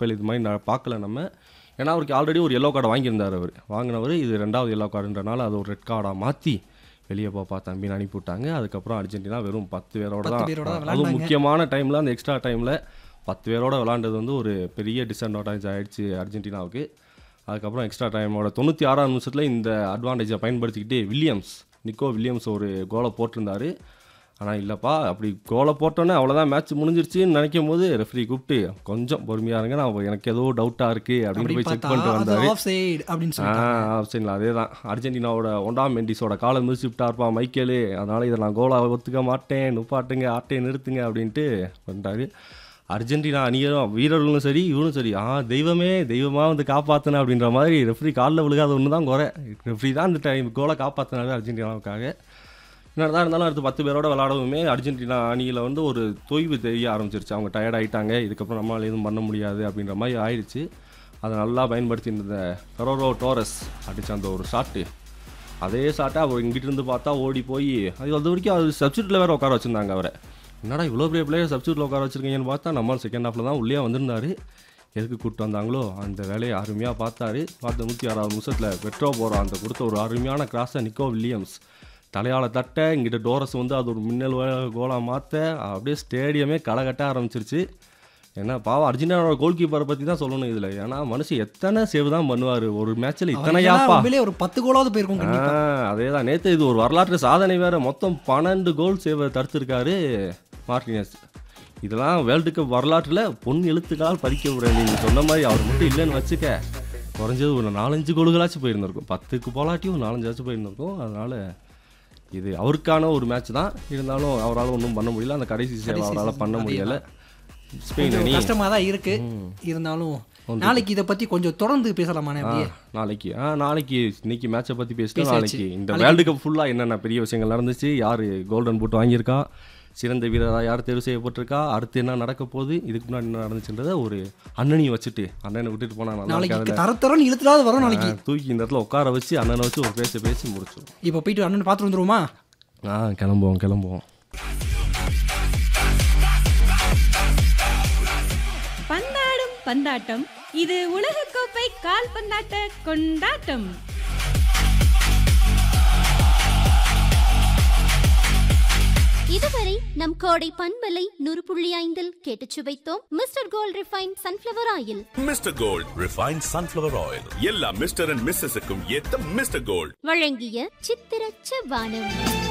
கோப்பையில் இது மாதிரி பார்க்கல நம்ம. ஏன்னா அவருக்கு ஆல்ரெடி ஒரு எல்லோ கார்டு வாங்கியிருந்தார். வாங்கினவர் இது 2வது எல்லோ கார்டுன்றனால அது ஒரு ரெட் கார்டாக மாற்றி வெளியே போப்பா தம்பின்னு அனுப்பிவிட்டாங்க. அதுக்கப்புறம் அர்ஜென்டினா வெறும் 10 பேரோட தான், அதுவும் முக்கியமான டைமில் அந்த எக்ஸ்ட்ரா டைமில் 10 பேரோட விளாண்டது வந்து ஒரு பெரிய டிஸ்அட்வான்டேஜ் ஆகிடுச்சு அர்ஜென்டினாவுக்கு. அதுக்கப்புறம் எக்ஸ்ட்ரா டைமோட 96 நிமிஷத்தில் இந்த அட்வான்டேஜை பயன்படுத்திக்கிட்டு நிக்கோ வில்லியம்ஸ் ஒரு கோலை போட்டிருந்தாரு. ஆனால் இல்லைப்பா, அப்படி கோலை போட்டோன்னே அவ்வளோதான் மேட்ச் முடிஞ்சிருச்சுன்னு நினைக்கும் போது ரெஃப்ரி கூப்பிட்டு கொஞ்சம் பொறுமையாக இருங்க, நான் எனக்கு ஏதோ டவுட்டாக இருக்குது அப்படின்னு போய் செக் பண்ணிட்டு வந்தார். ஆஃப் சைடில் அதே தான் அர்ஜென்டினாவோட ஒண்டாம் மெண்டிஸோட காலை மிதிச்சு விட்டார்ப்பா மைக்கேலு, அதனால் இதை நான் கோலை ஒத்துக்க மாட்டேன், நுப்பாட்டுங்க ஆட்டையை நிறுத்துங்க அப்படின்ட்டு பண்ணிட்டாரு. அர்ஜென்டினா அணியரும் வீரர்களும் சரி இவனும் சரி தெய்வமாக வந்து காப்பாற்றின அப்படின்ற மாதிரி ரெஃப்ரி காலில் விழுகாத ஒன்று தான் குறை. ரெஃப்ரி தான் இந்த டைம் கோலை காப்பாற்றினாரு அர்ஜென்டினாவுக்காக. என்னதான் இருந்தாலும் அடுத்து 10 பேரோட விளாடவுமே அர்ஜென்டினா அணியில் வந்து ஒரு தொய்வு தெரிய ஆரம்பிச்சிருச்சு. அவங்க டயர்ட் ஆகிட்டாங்க, இதுக்கப்புறம் நம்மளால் எதுவும் பண்ண முடியாது அப்படின்ற மாதிரி ஆயிடுச்சு. அதை நல்லா பயன்படுத்தி இந்த ஃபெரோரோ டோரஸ் அடித்த அந்த ஒரு ஷாட்டு, அதே ஷாட்டை அவர் இங்கிட்டிருந்து பார்த்தா ஓடி போய் அது வரைக்கும் அது சப்ஸ்டியூட்டில் வேறு உட்கார வச்சுருந்தாங்க அவரை. என்னடா இவ்வளோ பெரிய பிளேயர் சப்ஸ்டியூட்டில் உட்கார வச்சுருக்கீங்கன்னு பார்த்தா நம்மளும் செகண்ட் ஹாஃபில் தான் உள்ளே வந்திருந்தார். எதுக்கு கூப்பிட்டு வந்தாங்களோ அந்த வேலையை அருமையாக பார்த்தாரு. 106வது நிமிஷத்தில் பெட்ரோ போகிற அந்த கொடுத்த ஒரு அருமையான கிராஸை நிக்கோ வில்லியம்ஸ் தலையால் தட்ட இங்கிட்ட டோரஸ் வந்து அது ஒரு மின்னல் கோலாக மாற்ற அப்படியே ஸ்டேடியமே களை கட்ட ஆரம்பிச்சிருச்சு. ஏன்னா பாவம் அர்ஜென்டினாவோட கோல் கீப்பரை பற்றி தான் சொல்லணும் இதில். ஏன்னா மனுஷன் எத்தனை சேவ் தான் பண்ணுவார் ஒரு மேட்ச்சில், இத்தனையாப்பா ஒரு 10 கோலாவது போயிருக்கும். அதே தான் நேற்று இது ஒரு வரலாற்று சாதனை வேறு, மொத்தம் 12 கோல் சேவை தடுத்துருக்காரு மார்டினஸ். இதெல்லாம் வேர்ல்டு கப் வரலாற்றில் பொன் எழுத்துக்கால் பதிக்க விட நீங்கள் சொன்ன மாதிரி அவர் மட்டும் இல்லைன்னு வச்சுக்க குறைஞ்சது ஒரு 4-5 கோல்களாச்சும் போயிருந்திருக்கும். 10க்கு போலாட்டியும் 4-5 போயிருந்திருக்கும். அதனால் இது அவருக்கான ஒரு மேட்ச் தான். இருந்தாலும் அவரால் ஒன்றும் பண்ண முடியல, அந்த கடைசி சேவை அவரால் பண்ண முடியலை. ஸ்பெயின் அணி கஷ்டமாக தான் இருக்கு. இருந்தாலும் நாளைக்கு இதை பற்றி கொஞ்சம் தொடர்ந்து பேசலாமா? நாளைக்கு இன்னைக்கு மேட்சை பற்றி பேசிட்டு நாளைக்கு இந்த வேர்ல்டு கப் ஃபுல்லாக என்னென்ன பெரிய விஷயங்கள் நடந்துச்சு, யார் கோல்டன் பூட் வாங்கியிருக்கா, சிறந்த வீரராக யார் தேர்வு செய்யப்பட்டிருக்கா, அடுத்து என்ன நடக்க போகுது, இதுக்கு முன்னாடி என்ன நடந்துச்சுன்றதை ஒரு அண்ணனையும் வச்சுட்டு அண்ணனை விட்டுட்டு போனால் தரத்தரம் இழுத்துலாவது வரும். நாளைக்கு தூக்கி இந்த இடத்துல உட்கார வச்சு அண்ணனை வச்சு ஒரு பேசி முடிச்சோம். இப்போ போயிட்டு அண்ணன் பார்த்து வந்துருவோமா? கிளம்புவோம். பந்தாடும் பந்தாட்டம், இது உலகக்கோப்பை கால்பந்தாட்ட கொண்டாட்டம். இதுவரை நம் கோடை பண்பலை 100.5 கேட்டுச் சுவைத்தோம் mister gold refine sunflower oil. Mister gold refine sunflower oil, எல்லா மிஸ்டர் அண்ட் மிஸ்ஸஸுக்கும் ஏத்த மிஸ்டர் கோல்ட் வழங்கிய சித்திரச்ச வானம்.